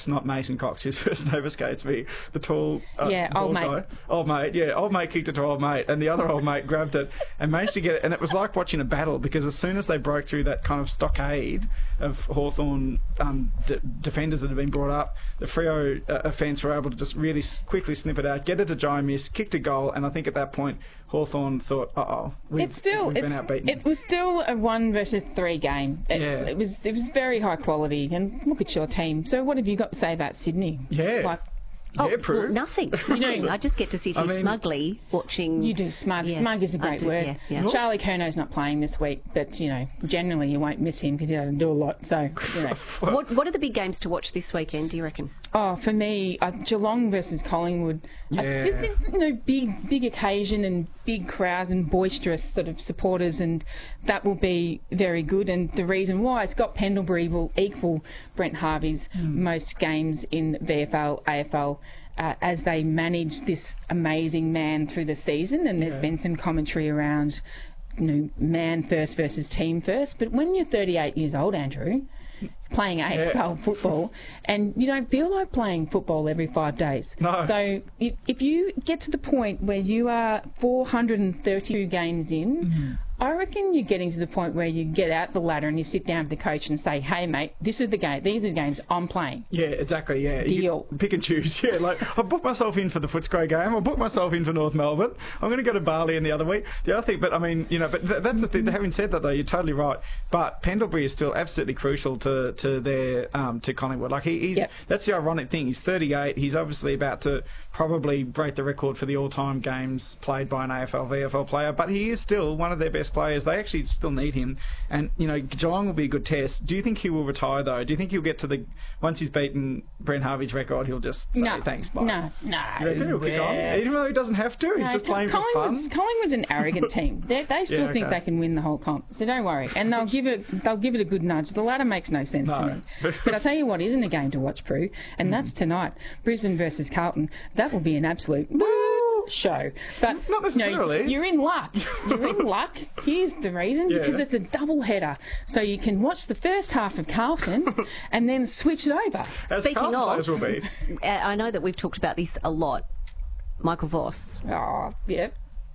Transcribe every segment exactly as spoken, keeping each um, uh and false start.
It's not Mason Cox who's first Nova Skates me, the tall uh, yeah, old mate. Guy. Old mate, yeah. Old mate kicked it to old mate, and the other old mate grabbed it and managed to get it. And it was like watching a battle, because as soon as they broke through that kind of stockade of Hawthorn um, d- defenders that had been brought up, the Freo uh, offence were able to just really s- quickly snip it out, get it to Jai Miss, kicked a goal, and I think at that point Hawthorn thought, uh-oh, we've, it's still, we've been it's, outbeaten. it was still a one versus three game. It, Yeah. it was it was very high quality, and look at your team. So what have you got to say about Sydney? Yeah. Like, Yeah, Oh, Prue. well, nothing. nothing. I just get to sit here I mean- smugly watching. You do smug. Yeah, smug is a I great do, word. yeah, yeah. Charlie Curno's not playing this week, but, you know, generally you won't miss him because he doesn't do a lot. So, you know. What What are the big games to watch this weekend, do you reckon? Oh, for me, uh, Geelong versus Collingwood. I Yeah. just think, you know, big, big occasion and big crowds and boisterous sort of supporters, and that will be very good. And the reason why, Scott Pendlebury will equal Brent Harvey's Mm. most games in V F L, A F L. Uh, as they manage this amazing man through the season, and there's Yeah. been some commentary around, you know, man first versus team first. But when you're thirty-eight years old, Andrew, playing A F L Yeah. football, and you don't feel like playing football every five days. No. So if, if you get to the point where you are four hundred thirty-two games in, Mm-hmm. I reckon you're getting to the point where you get out the ladder and you sit down with the coach and say, hey, mate, this is the game. These are the games I'm playing. Yeah, exactly, yeah. Deal. You pick and choose, yeah. Like, I booked myself in for the Footscray game. I booked myself in for North Melbourne. I'm going to go to Bali in the other week. The other thing, but I mean, you know, but th- that's the thing. Having said that, though, you're totally right. But Pendlebury is still absolutely crucial to to their um, to Collingwood. Like, he, he's Yep. that's the ironic thing. He's thirty-eight. He's obviously about to probably break the record for the all-time games played by an A F L, V F L player. But he is still one of their best players. They actually still need him, and you know, Geelong will be a good test. Do you think he will retire though? Do you think he'll get to the once he's beaten Brent Harvey's record, he'll just say No, thanks, bye? no, no. You reckon he'll kick on, Yeah. even though he doesn't have to? He's No, just playing for fun. Collingwood's, Collingwood's an arrogant team. They, they still Yeah, think okay. they can win the whole comp, so don't worry. And they'll give it, they'll give it a good nudge. The ladder makes no sense to No. me. But I'll tell you what isn't a game to watch, Prue, and that's tonight, Brisbane versus Carlton. That will be an absolute show. But Not necessarily. No, you're in luck. You're in luck. Here's the reason, Yeah. because it's a double header, so you can watch the first half of Carlton and then switch it over. As Speaking Carlton of- players will be. Uh, I know that we've talked about this a lot. Michael Voss. Oh, yeah.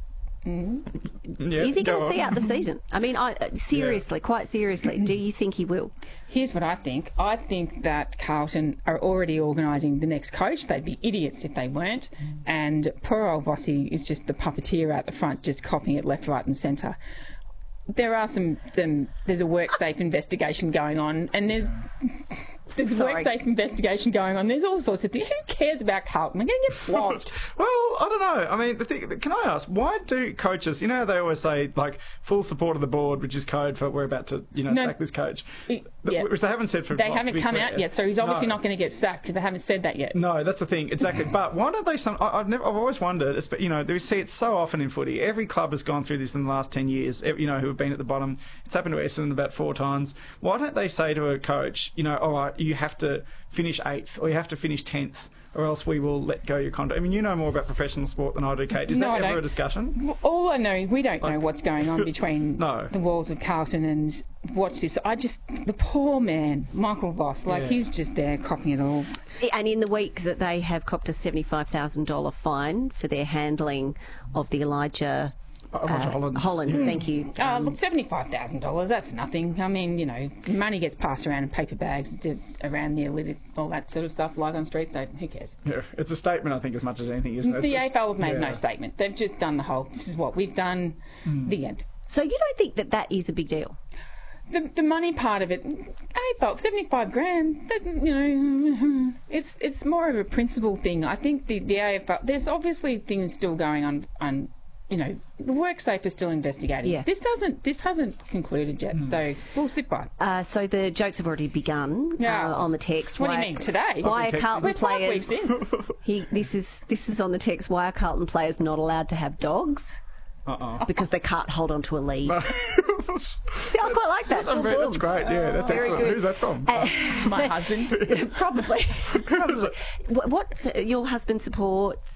Yeah, Is he go going to see on. out the season? I mean, I, uh, seriously, quite seriously, do you think he will? Here's what I think. I think that Carlton are already organising the next coach. They'd be idiots if they weren't. And poor old Vossi is just the puppeteer out the front, just copying it left, right and centre. There are some, some... There's a work-safe investigation going on, and there's... There's a Sorry. work-safe investigation going on. There's all sorts of things. Who cares about Carlton? They're going to get flogged. Well, I don't know. I mean, the thing, can I ask, why do coaches, you know, they always say, like, full support of the board, which is code for we're about to, you know, No. sack this coach. It- Th- yeah. Which they haven't said for They Voss, to haven't be come clear. out yet, so he's obviously No. not going to get sacked because they haven't said that yet. No, that's the thing, exactly. But why don't they? Some I, I've never, I've always wondered. espe- You know, we see it so often in footy. Every club has gone through this in the last ten years. ev- You know, who have been at the bottom. It's happened to Essendon about four times. Why don't they say to a coach, you know, all right, you have to finish eighth or you have to finish tenth, or else we will let go your contract. I mean, you know more about professional sport than I do, Kate. Is No, that I ever don't. a discussion? Well, all I know, we don't know what's going on between No. the walls of Carlton and watch this. I just, the poor man, Michael Voss, like Yeah. he's just there copying it all. And in the week that they have copped a seventy-five thousand dollars fine for their handling of the Elijah Oh, Roger Hollands. Hollands, thank you. Oh, look, seventy-five thousand dollars, that's nothing. I mean, you know, money gets passed around in paper bags to, around near lit, all that sort of stuff, like on streets, so who cares? Yeah, it's a statement, I think, as much as anything, isn't it? The It's- A F L have made yeah. no statement. They've just done the whole, this is what we've done, the end. So you don't think that that is a big deal? The, the money part of it, A F L, seventy-five grand, that, you know, it's it's more of a principle thing. I think the, the A F L, there's obviously things still going on, on you know, the WorkSafe is still investigating. Yeah. This doesn't, this hasn't concluded yet, so we'll sit by. Uh, so the jokes have already begun Yeah. uh, on the text. What do you Why- mean, today? Why are Text- Carlton We're five players? weeks in. He, this is this is on the text. Why are Carlton players not allowed to have dogs? Uh-uh. Because they can't hold on to a lead. See, I quite like that. That's, Boom, that's great, yeah, that's Very excellent. good. Who's that from? My husband. Probably. Probably. What, what's your husband supports?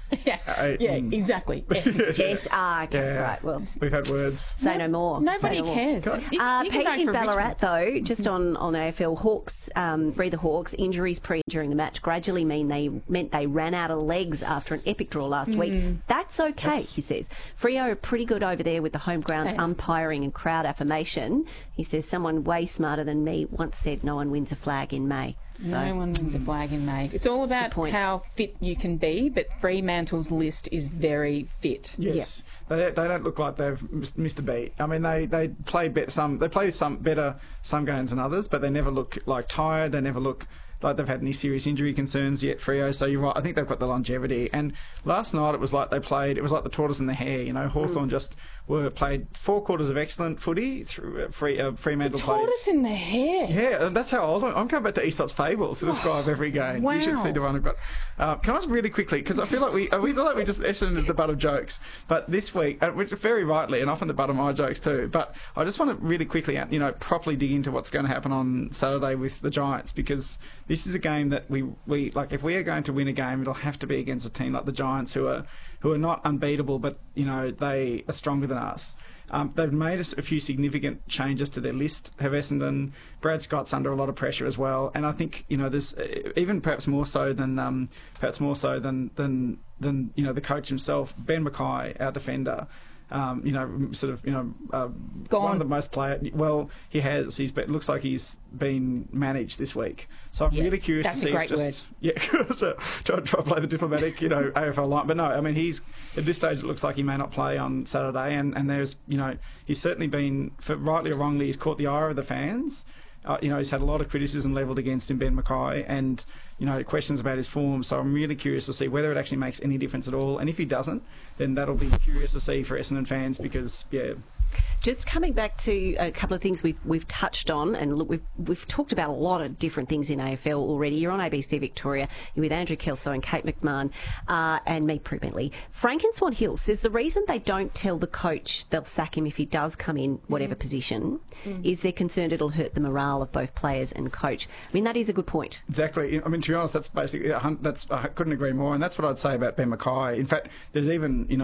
S. Yeah, Uh, yeah, mm. exactly. S. S. Ah, okay, Yeah. right. Well, We've had words. say no more. Nobody Say no more. cares. You- Uh, you can Pete vote in for Ballarat, Richmond. though, just on, on A F L, Hawks, um, breathe the Hawks, injuries pre and during the match gradually mean they meant they ran out of legs after an epic draw last Mm. week. That's okay, That's- he says. Freo are pretty good over there with the home ground They are. umpiring and crowd affirmation. He says someone way smarter than me once said no one wins a flag in May. So, No one wins a flag in May. It's all about point. how fit you can be, but Fremantle's list is very fit. Yes, they, they don't look like they've mis- missed a beat. I mean, they they play bet some they play some better some games than others, but they never look like tired. They never look like they've had any serious injury concerns yet, Freo. So you're right. I think they've got the longevity. And last night it was like they played. It was like the tortoise and the hare. You know, Hawthorn just were played four quarters of excellent footy. Through uh, free uh, Fremantle played. Tortoise in the hair. Yeah, and that's how old I'm. I'm going back to Aesop's Fables to describe every game. You should wow. see the one I've got. Uh, can I just really quickly, because I feel like we uh, we feel like we just Essendon is the butt of jokes, but this week, uh, which very rightly, and often the butt of my jokes too. But I just want to really quickly, you know, properly dig into what's going to happen on Saturday with the Giants, because this is a game that we we like. If we are going to win a game, it'll have to be against a team like the Giants, who are who are not unbeatable, but you know they are stronger than us. Um, they've made a few significant changes to their list, have Essendon. Brad Scott's under a lot of pressure as well, and I think you know there's even perhaps more so than um, perhaps more so than than than you know the coach himself, Ben Mackay, our defender. Um, you know, sort of, you know, uh, one of the most player. Well, he has. He's been, looks like he's been managed this week. So I'm Yeah, really curious that's to a see. great if just, Yeah, so try, try to play the diplomatic, you know, A F L line. But no, I mean, he's at this stage. It looks like he may not play on Saturday, and and there's, you know, he's certainly been, for rightly or wrongly, he's caught the ire of the fans. Uh, you know, he's had a lot of criticism levelled against him, Ben Mackay, and, you know, questions about his form. So I'm really curious to see whether it actually makes any difference at all. And if he doesn't, then that'll be curious to see for Essendon fans, because, yeah. Just coming back to a couple of things we've we've touched on, and look, we've we've talked about a lot of different things in A F L already. You're on A B C Victoria. You're with Andrew Kelso and Kate McMahon, uh, and me, Prue Bentley. Frank and Swan Hill says the reason they don't tell the coach they'll sack him if he does come in whatever mm. position mm. is they're concerned it'll hurt the morale of both players and coach. I mean, that is a good point. Exactly. I mean, to be honest, that's basically that's I couldn't agree more, and that's what I'd say about Ben Mackay. In fact, there's even you know.